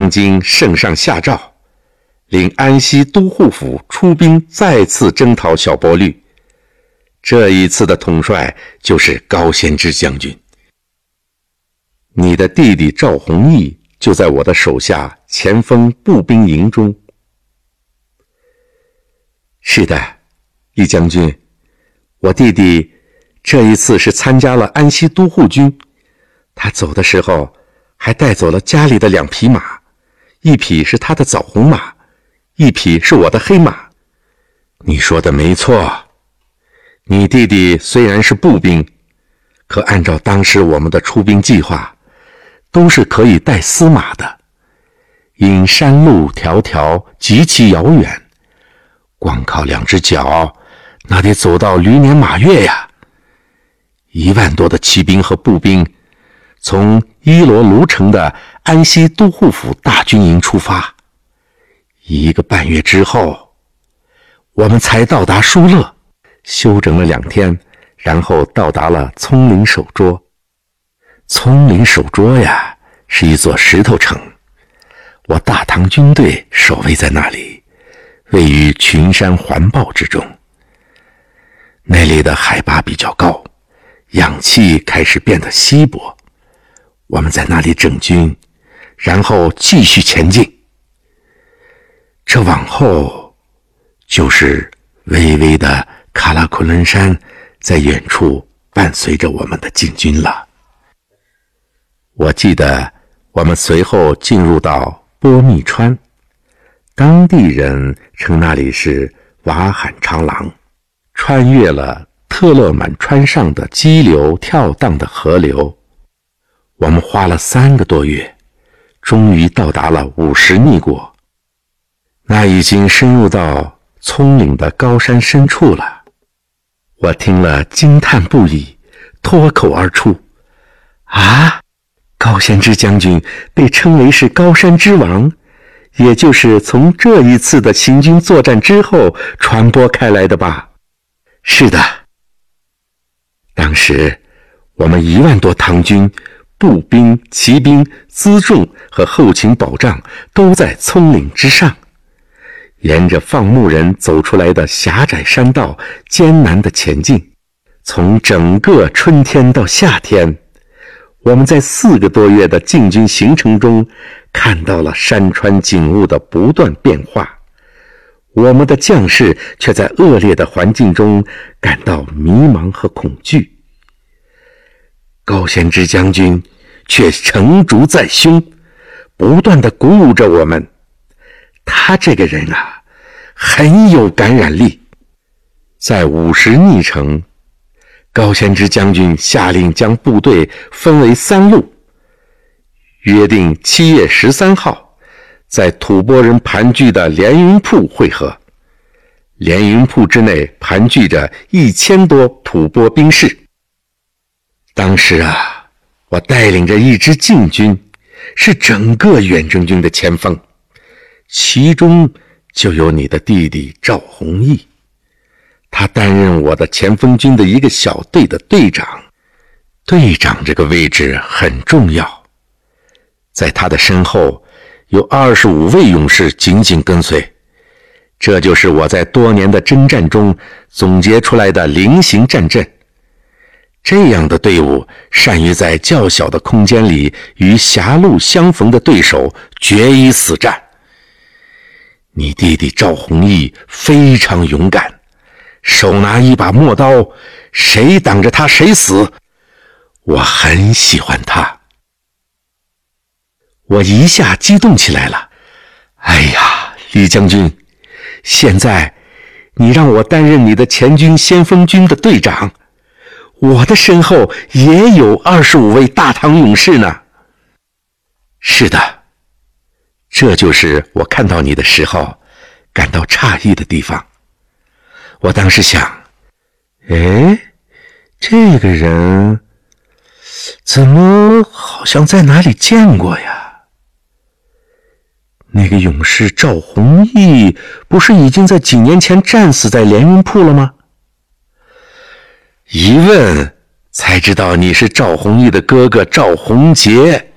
将军圣上下诏，令安西都护府出兵再次征讨小波律。这一次的统帅就是高仙芝将军。你的弟弟赵弘毅就在我的手下前锋步兵营中。是的，易将军，我弟弟这一次是参加了安西都护军，他走的时候还带走了家里的2匹马，一匹是他的枣红马，一匹是我的黑马。你说的没错，你弟弟虽然是步兵，可按照当时我们的出兵计划，都是可以带司马的。因山路迢迢，极其遥远，光靠2只脚，那得走到驴年马月呀。1万多的骑兵和步兵，从伊罗卢城的安西都护府大军营出发。1个半月之后，我们才到达疏勒，休整了2天，然后到达了葱岭守拙。葱岭守拙呀，是一座石头城，我大唐军队守卫在那里，位于群山环抱之中。那里的海拔比较高，氧气开始变得稀薄，我们在那里整军，然后继续前进。这往后就是巍巍的喀拉昆仑山在远处伴随着我们的进军了。我记得我们随后进入到波密川，当地人称那里是瓦罕长廊，穿越了特勒满川上的激流跳荡的河流。我们花了3个多月，终于到达了50逆国，那已经深入到葱岭的高山深处了。我听了惊叹不已，脱口而出：啊，高仙芝将军被称为是高山之王，也就是从这一次的行军作战之后传播开来的吧？是的，当时我们1万多唐军，步兵、骑兵、辎重和后勤保障都在葱岭之上，沿着放牧人走出来的狭窄山道艰难地前进。从整个春天到夏天，我们在4个多月的进军行程中看到了山川景物的不断变化，我们的将士却在恶劣的环境中感到迷茫和恐惧。高仙芝将军却成竹在胸，不断地鼓舞着我们。他这个人啊，很有感染力。在50逆城，高仙芝将军下令将部队分为3路，约定7月13号在吐蕃人盘踞的连云铺会合。连云铺之内盘踞着1000多吐蕃兵士。当时啊，我带领着一支禁军，是整个远征军的前锋，其中就有你的弟弟赵弘毅，他担任我的前锋军的一个小队的队长。队长这个位置很重要，在他的身后有25位勇士紧紧跟随，这就是我在多年的征战中总结出来的菱形战阵。这样的队伍善于在较小的空间里与狭路相逢的对手决一死战。你弟弟赵弘毅非常勇敢，手拿一把陌刀，谁挡着他谁死。我很喜欢他。我一下激动起来了。哎呀，李将军，现在你让我担任你的前军先锋军的队长，我的身后也有25位大唐勇士呢。是的，这就是我看到你的时候感到诧异的地方。我当时想，这个人怎么好像在哪里见过呀？那个勇士赵弘毅不是已经在几年前战死在连云铺了吗？一问才知道你是赵弘毅的哥哥赵弘杰。